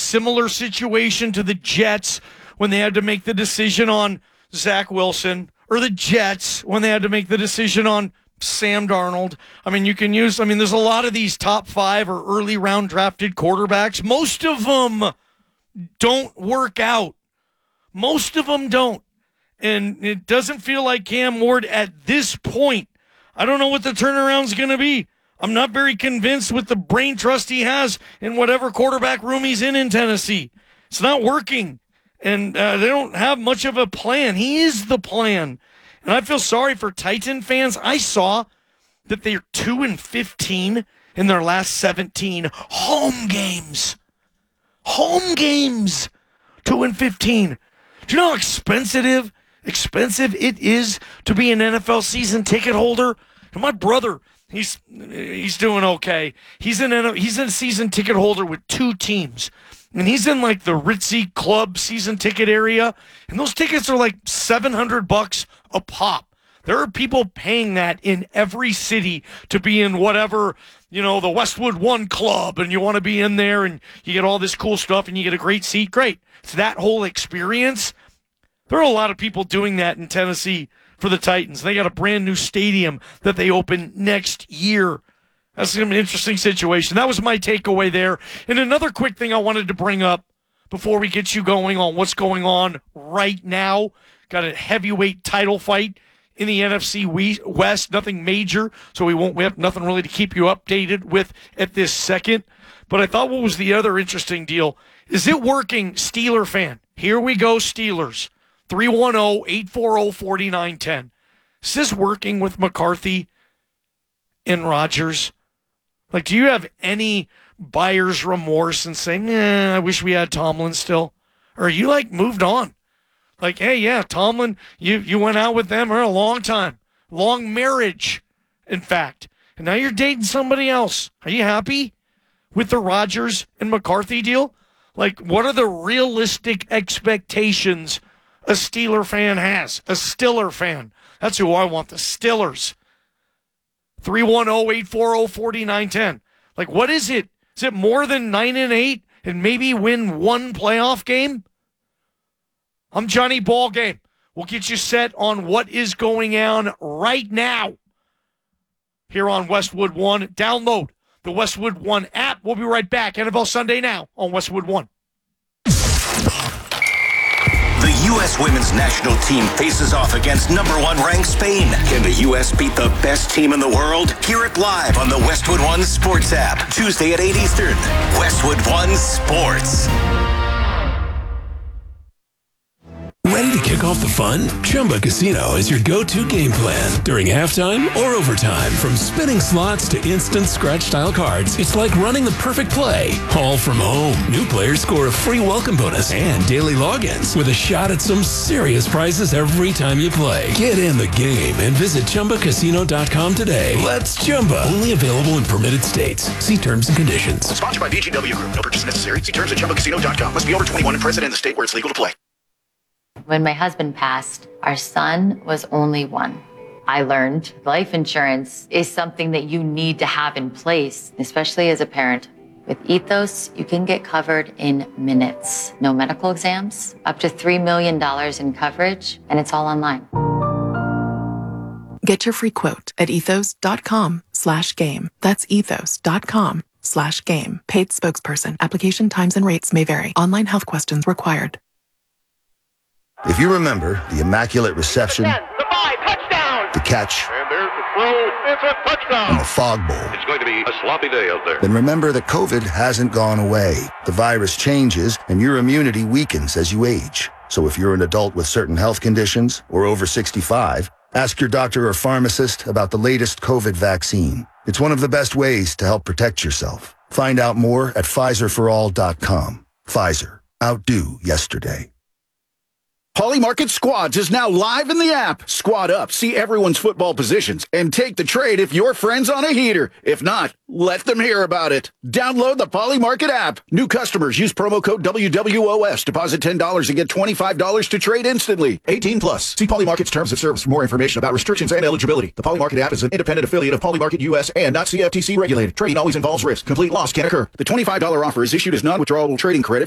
similar situation to the Jets when they had to make the decision on Zach Wilson, or the Jets when they had to make the decision on Sam Darnold. I mean, there's a lot of these top 5 or early round drafted quarterbacks. Most of them don't work out. Most of them don't. And it doesn't feel like Cam Ward at this point. I don't know what the turnaround's going to be. I'm not very convinced with the brain trust he has in whatever quarterback room he's in Tennessee. It's not working. And they don't have much of a plan. He is the plan. And I feel sorry for Titan fans. I saw that they're 2-15 in their last 17 home games. Home games. 2-15. Do you know how expensive it is to be an NFL season ticket holder? And my brother, he's doing okay. He's a season ticket holder with 2 teams. And he's in like the ritzy club season ticket area. And those tickets are like $700 a pop. There are people paying that in every city to be in whatever, the Westwood One Club, and you want to be in there and you get all this cool stuff and you get a great seat. Great. It's that whole experience. There are a lot of people doing that in Tennessee for the Titans. They got a brand new stadium that they open next year. That's an interesting situation. That was my takeaway there. And another quick thing I wanted to bring up before we get you going on what's going on right now. Got a heavyweight title fight in the NFC West. Nothing major, so we have nothing really to keep you updated with at this second. But I thought what was the other interesting deal, is it working, Steeler fan? Here we go, Steelers. 310-840-4910. Is this working with McCarthy and Rodgers? Like, do you have any buyer's remorse and saying, I wish we had Tomlin still? Or are you, moved on? Like, hey, yeah, Tomlin, you went out with them for a long time. Long marriage, in fact. And now you're dating somebody else. Are you happy with the Rodgers and McCarthy deal? What are the realistic expectations a Steeler fan has? A Stiller fan. That's who I want, the Stillers. 310-840-4910. What is it? Is it more than 9-8 and maybe win one playoff game? I'm Johnny Ballgame. We'll get you set on what is going on right now here on Westwood One. Download the Westwood One app. We'll be right back. NFL Sunday Now on Westwood One. The U.S. women's national team faces off against number 1 ranked Spain. Can the U.S. beat the best team in the world? Hear it live on the Westwood One Sports app. Tuesday at 8 Eastern. Westwood One Sports. Ready to kick off the fun? Chumba Casino is your go-to game plan during halftime or overtime. From spinning slots to instant scratch-style cards, it's like running the perfect play, all from home. New players score a free welcome bonus and daily logins with a shot at some serious prizes every time you play. Get in the game and visit ChumbaCasino.com today. Let's Chumba. Only available in permitted states. See terms and conditions. Sponsored by VGW Group. No purchase necessary. See terms at ChumbaCasino.com. Must be over 21 and present in the state where it's legal to play. When my husband passed, our son was only 1. I learned life insurance is something that you need to have in place, especially as a parent. With Ethos, you can get covered in minutes. No medical exams, up to $3 million in coverage, and it's all online. Get your free quote at ethos.com/game. That's ethos.com/game. Paid spokesperson. Application times and rates may vary. Online health questions required. If you remember the Immaculate Reception, the catch, and there's the throw, it's a touchdown, and the Fog Bowl, it's going to be a sloppy day out there. Then remember that COVID hasn't gone away. The virus changes, and your immunity weakens as you age. So if you're an adult with certain health conditions or over 65, ask your doctor or pharmacist about the latest COVID vaccine. It's one of the best ways to help protect yourself. Find out more at PfizerForAll.com. Pfizer. Outdo yesterday. Poly Market Squads is now live in the app. Squad up, see everyone's football positions, and take the trade if your friend's on a heater. If not, let them hear about it. Download the Poly Market app. New customers use promo code WWOS. Deposit $10 and get $25 to trade instantly. 18 plus. See Poly Market's terms of service for more information about restrictions and eligibility. The Poly Market app is an independent affiliate of Poly Market US and not CFTC regulated. Trading always involves risk. Complete loss can occur. The $25 offer is issued as non-withdrawable trading credit